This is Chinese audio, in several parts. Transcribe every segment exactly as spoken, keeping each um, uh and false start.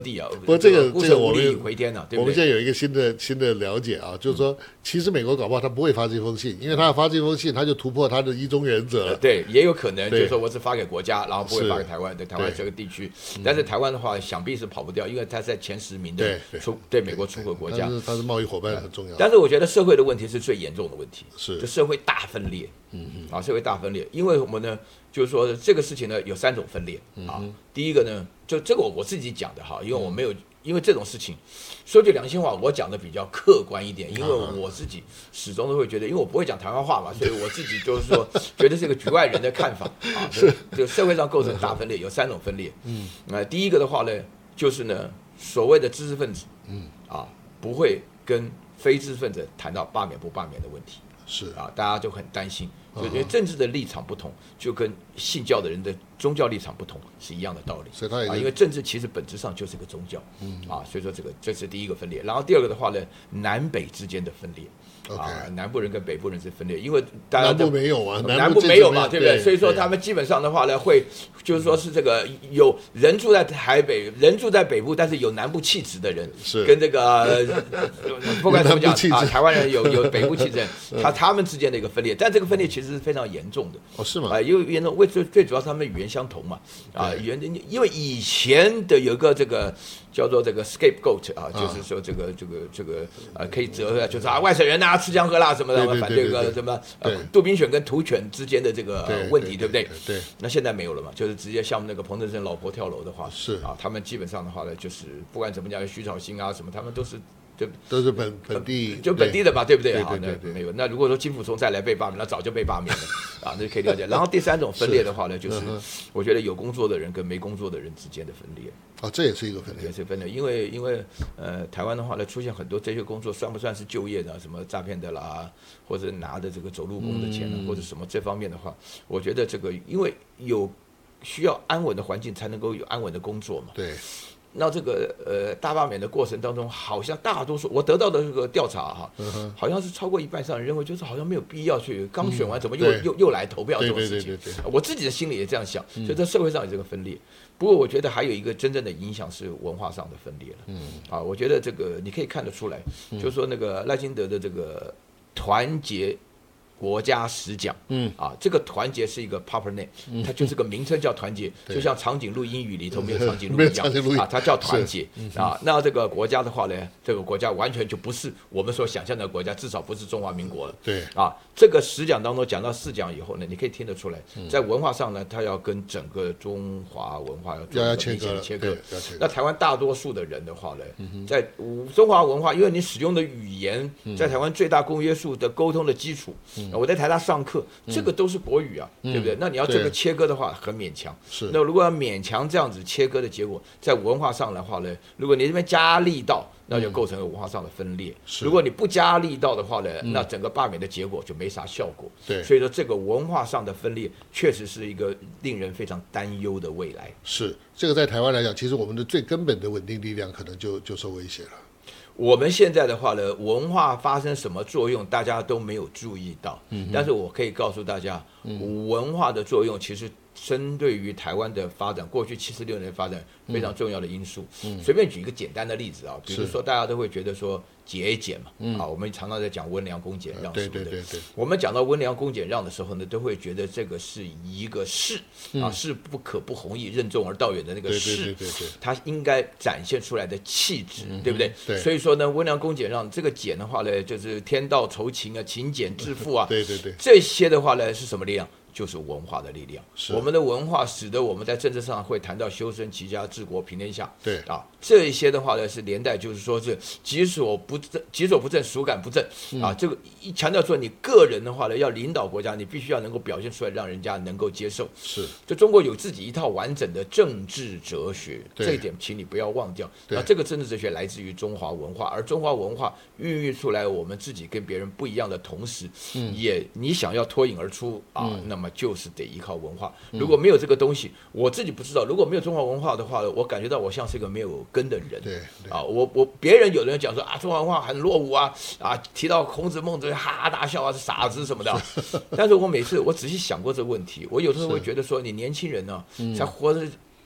地啊， 不过这个孤这个我城无力们回天啊，对不对？ 我们现在有一个新的新的了解啊，就是说，其实美国搞不好他不会发这封信，因为他要发这封信，他就突破他的一中原则了。 呃对，也有可能就对是说我只发给国家，然后不会是发给台湾，对台湾对这个地区。但是台湾的话，想必是跑不掉，因为它在前十名的对对出对美国出口国家但。是他是贸易伙伴很重要。 但是我觉得社会的问题是最严重的问题， 是就社会大分裂，嗯嗯，啊，社会大分裂，因为我们呢，就是说这个事情呢有三种分裂啊。第一个呢，就这个我我自己讲的哈，因为我没有，因为这种事情，说句良心话，我讲的比较客观一点，因为我自己始终都会觉得，因为我不会讲台湾话嘛，所以我自己就是说，觉得是一个局外人的看法啊。是，就社会上构成大分裂，有三种分裂。嗯，呃，第一个的话呢，就是呢，所谓的知识分子，嗯，啊，不会跟非知识分子谈到罢免不罢免的问题。 是啊，大家就很担心，就因为政治的立场不同，就跟信教的人的宗教立场不同是一样的道理。 所以他也啊，因为政治其实本质上就是个宗教，嗯啊，所以说这个这是第一个分裂。然后第二个的话呢，南北之间的分裂。啊，南部人跟北部人是分裂，因为大家南部没有啊， 南部没有嘛，对不对？ 对所以说他们基本上的话呢，会就是说是这个有人住在台北，人住在北部，但是有南部气质的人， 是跟这个不管怎么讲啊，台湾人有有北部气质人，他他们之间的一个分裂，但这个分裂其实是非常严重的。 哦，是吗？ 啊，因为严重，为最最主要他们语言相同嘛，啊，语言因为以前的有个这个叫做这个 scapegoat 啊，就是说这个这个这个呃可以折，就是啊外省人啊吃香喝辣什么的，反对这个什么呃杜宾犬跟土犬之间的这个问题，对不对？ 对。 那现在没有了嘛，就是直接像那个彭德胜老婆跳楼的话， 是啊，他们基本上的话呢，就是不管怎么讲，徐巧芯啊什么，他们都是。对， 都是本本地就本地的嘛，对不对？ 对好， 对对， 那没有。那如果说金溥聪再来被罢免，那早就被罢免了啊，那就可以了解。然后第三种分裂的话呢，就是我觉得有工作的人跟没工作的人之间的分裂。 哦，这也是一个分裂， 也是分裂，因为因为呃，台湾的话呢，出现很多这些工作，算不算是就业的？什么诈骗的啦，或者拿的这个走路工的钱啊，嗯、或者什么这方面的话，我觉得这个因为有需要安稳的环境，才能够有安稳的工作嘛。 对。 那这个呃大罢免的过程当中，好像大多数我得到的这个调查哈，嗯、好像是超过一半以上人认为，就是好像没有必要去刚选完怎么又、嗯、又又来投票这种事情。我自己的心里也这样想，所以在社会上有这个分裂。不过我觉得还有一个真正的影响是文化上的分裂了。嗯，啊，我觉得这个你可以看得出来，嗯、就是说那个赖清德的这个团结国家十讲，嗯啊，这个团结是一个 proper name，、嗯、它就是个名称叫团结，就像长颈鹿英语里头没有长颈鹿一样啊，它叫团结、嗯、啊。那这个国家的话呢，这个国家完全就不是我们所想象的国家，至少不是中华民国了。 对啊，这个十讲当中讲到四讲以后呢，你可以听得出来，在文化上呢，它要跟整个中华文化要做一个明显的切割。那台湾大多数的人的话呢，嗯、在中华文化，因为你使用的语言在台湾最大公约数的沟通的基础。嗯我在台大上课，这个都是国语啊，嗯、对不对？那你要这个切割的话，很勉强。 是。 那如果要勉强这样子切割的结果，在文化上的话呢，如果你这边加力道，那就构成了文化上的分裂。嗯、如果你不加力道的话呢，嗯、那整个罢免的结果就没啥效果。 对。 所以说，这个文化上的分裂确实是一个令人非常担忧的未来。 是。这个在台湾来讲，其实我们的最根本的稳定力量可能就就受威胁了。 我们现在的话呢，文化发生什么作用，大家都没有注意到。嗯、但是我可以告诉大家，嗯、文化的作用其实针对于台湾的发展，过去七十六年的发展非常重要的因素。嗯、随便举一个简单的例子啊，比如说大家都会觉得说节俭嘛，嗯、啊，我们常常在讲温良恭俭让什么的。 对对对对。 我们讲到温良恭俭让的时候呢，都会觉得这个是一个势、嗯、啊，势不可不弘毅，任重而道远的那个势， 对对对对对， 它应该展现出来的气质，嗯、对不对？ 对。 所以说呢，温良恭俭让这个俭的话呢，就是天道酬勤啊，勤俭致富啊， 对对对， 这些的话呢是什么力量？就是文化的力量。我们的文化使得我们在政治上会谈到修身齐家治国平天下。 对啊，这一些的话呢是连带，就是说是己所不正，己所不正，孰敢不正、嗯、啊？这个一强调说，你个人的话呢要领导国家，你必须要能够表现出来，让人家能够接受。 是， 就中国有自己一套完整的政治哲学，这一点请你不要忘掉。那这个政治哲学来自于中华文化，而中华文化孕育出来我们自己跟别人不一样的同时，嗯、也你想要脱颖而出啊，嗯、那么就是得依靠文化。如果没有这个东西，我自己不知道。如果没有中华文化的话，我感觉到我像是一个没有根的人。 对啊，我我别人有人讲说啊，中华文化很落伍啊啊，提到孔子孟子哈哈大笑啊，是傻子什么的。但是我每次我仔细想过这个问题，我有时候会觉得说，你年轻人呢、啊，才活着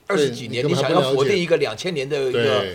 二十几年，你想要否定一个两千年的一个